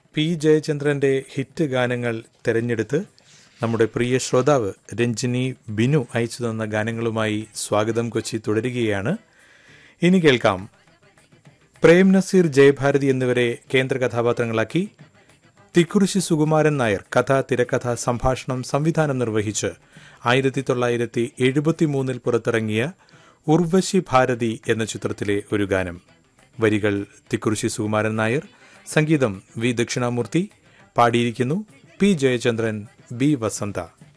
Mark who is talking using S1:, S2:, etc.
S1: P ജയചന്ദ്രന്റെ hit ഗാനങ്ങൾ തെരഞ്ഞെടുത്ത് നമ്മുടെ പ്രിയ ശ്രോതാവ് രഞ്ജിനി ബിനു അയച്ചു തന്ന ഗാനങ്ങളുമായി സ്വാഗതം കൊച്ചി തുടരുകയാണ്. ഇനി കേൾക്കാം. പ്രേം നസീർ, ജയഭാരതി എന്നിവരെ കേന്ദ്ര കഥാപാത്രങ്ങളാക്കി തിക്കുറിശി സുകുമാരൻ നായർ കഥ, തിരക്കഥ, സംഭാഷണം, സംവിധാനം നിർവഹിച്ച് 1973 പുറത്തിറങ്ങിയ ഉർവശി ഭാരതി എന്ന ചിത്രത്തിലെ ഒരു ഗാനം. വരികൾ തിക്കുറിശി സുകുമാരൻ നായർ, സംഗീതം V Dakshinamurthy, പാടിയിരിക്കുന്നു P Jayachandran, B വസന്ത.